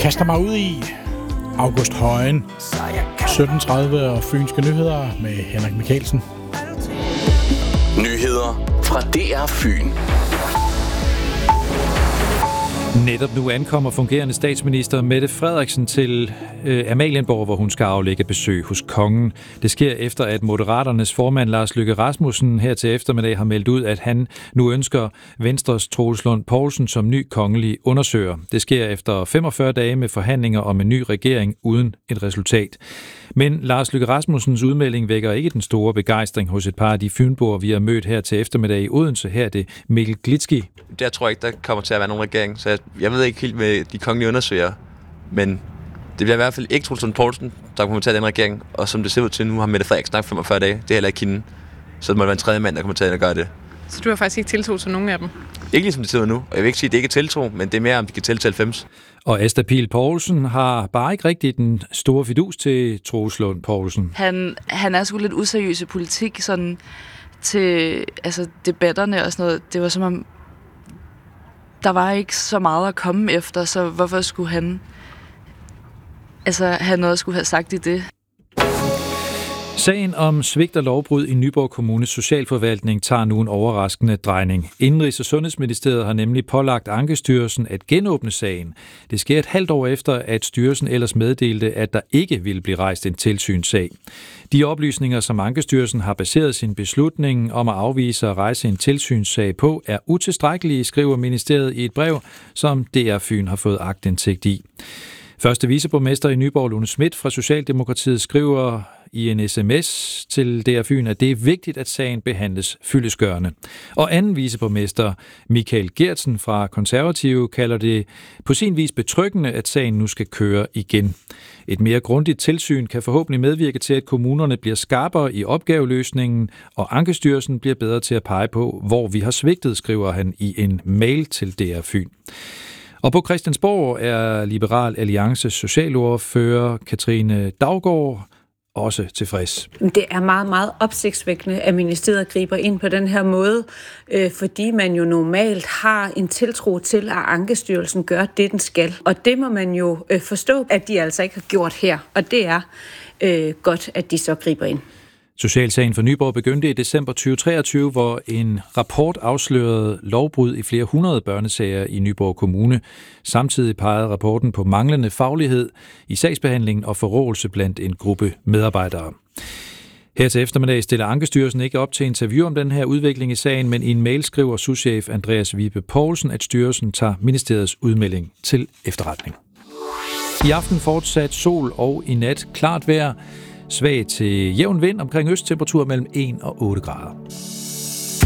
kaster mig ud i August Højen, 17.30 og Fynske Nyheder med Henrik Mikkelsen. Nyheder fra DR Fyn. Netop nu ankommer fungerende statsminister Mette Frederiksen til Amalienborg, hvor hun skal aflægge besøg hos kongen. Det sker efter, at Moderaternes formand Lars Løkke Rasmussen her til eftermiddag har meldt ud, at han nu ønsker Venstres Troels Lund Poulsen som ny kongelig undersøger. Det sker efter 45 dage med forhandlinger om en ny regering uden et resultat. Men Lars Løkke Rasmussens udmelding vækker ikke den store begejstring hos et par af de fynboer, vi har mødt her til eftermiddag i Odense. Her er det Mikkel Glitski. Der tror jeg ikke, der kommer til at være nogen regering, så jeg ved ikke helt med de kongelige undersøgere, men det bliver i hvert fald ikke Troels Lund Poulsen, der kommer til at den regering, og som det ser ud til nu, har Mette Frederiksen snakket 45 dage, det er heller ikke hende, så det må være en tredje mand, der kommer til at gøre det. Så du har faktisk ikke tiltro til nogen af dem? Ikke ligesom det ser ud nu, og jeg vil ikke sige, at det ikke er tiltro, men det er mere, om de kan tælle til 90. Og Asta Pihl Poulsen har bare ikke rigtig den store fidus til Troels Lund Poulsen. Han er sgu lidt useriøs i politik, sådan til debatterne og sådan noget. Det var som om, der var ikke så meget at komme efter, så hvorfor skulle han have noget at skulle have sagt i det? Sagen om svigt og lovbrud i Nyborg Kommunes socialforvaltning tager nu en overraskende drejning. Indenrigs- og Sundhedsministeriet har nemlig pålagt Ankestyrelsen at genåbne sagen. Det sker et halvt år efter, at styrelsen ellers meddelte, at der ikke ville blive rejst en tilsynssag. De oplysninger, som Ankestyrelsen har baseret sin beslutning om at afvise at rejse en tilsynssag på, er utilstrækkelige, skriver ministeriet i et brev, som DR Fyn har fået aktindsigt i. Første viceborgmester i Nyborg, Lone Schmidt fra Socialdemokratiet, skriver i en sms til DR Fyn, at det er vigtigt, at sagen behandles fyldestgørende. Og anden viceborgmester, Michael Geertsen fra Konservative, kalder det på sin vis betryggende, at sagen nu skal køre igen. Et mere grundigt tilsyn kan forhåbentlig medvirke til, at kommunerne bliver skarpere i opgaveløsningen, og Ankestyrelsen bliver bedre til at pege på, hvor vi har svigtet, skriver han i en mail til DR Fyn. Og på Christiansborg er Liberal Alliances socialordfører Katrine Daugaard også tilfreds. Det er meget, meget opsigtsvækkende, at ministeriet griber ind på den her måde, fordi man jo normalt har en tiltro til, at Ankestyrelsen gør det, den skal. Og det må man jo forstå, at de altså ikke har gjort her. Og det er godt, at de så griber ind. Socialsagen for Nyborg begyndte i december 2023, hvor en rapport afslørede lovbrud i flere hundrede børnesager i Nyborg Kommune. Samtidig pegede rapporten på manglende faglighed i sagsbehandlingen og forrådelse blandt en gruppe medarbejdere. Her til eftermiddag stiller Ankestyrelsen ikke op til interview om den her udvikling i sagen, men i en mail skriver souschef Andreas Vibe Poulsen, at styrelsen tager ministeriets udmelding til efterretning. I aften fortsat sol og i nat klart vejr. Svag til jævn vind omkring østtemperatur mellem 1 og 8 grader.